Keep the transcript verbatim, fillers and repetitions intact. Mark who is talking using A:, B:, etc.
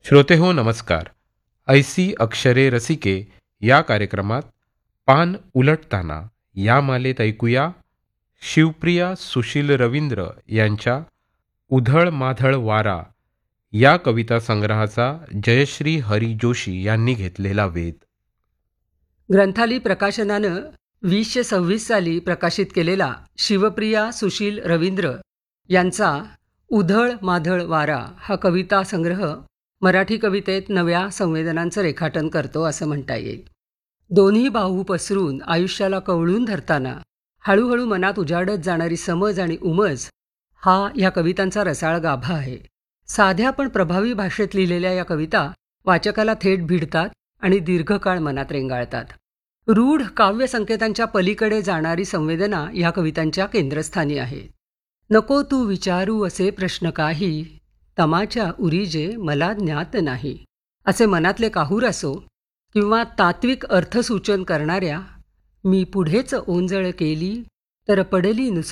A: श्रोतेहो नमस्कार. ऐसी अक्षरे रसिके या कार्यक्रमात पान उलटताना या मालेत ऐकूया शिवप्रिया सुशील रवींद्र यांच्या उधळ माधळ वारा या कविता संग्रहाचा जयश्री हरी जोशी यांनी घेतलेला वेध.
B: ग्रंथाली प्रकाशनानं वीसशे सव्वीस साली प्रकाशित केलेला शिवप्रिया सुशील रवींद्र यांचा उधळ माधळ वारा हा कविता संग्रह मराठी कवितेत नव्या संवेदनांचं रेखाटन करतो असं म्हणता येईल. दोन्ही बाहू पसरून आयुष्याला कवळून धरताना हळूहळू मनात उजाडत जाणारी समज आणि उमज हा या कवितांचा रसाळ गाभा आहे. साध्या पण प्रभावी भाषेत लिहिलेल्या या कविता वाचकाला थेट भिडतात आणि दीर्घकाळ मनात रेंगाळतात. रूढ काव्य संकेतांच्या पलीकडे जाणारी संवेदना या कवितांच्या केंद्रस्थानी आहे. नको तू विचारू असे प्रश्न काही, तमाच्या उरीजे मला ज्ञात नाही, असे मनातले काहूर असो किंवा तात्विक अर्थसूचन करणाऱ्या मी पुढेच ओंजळ केली तर पडली नुस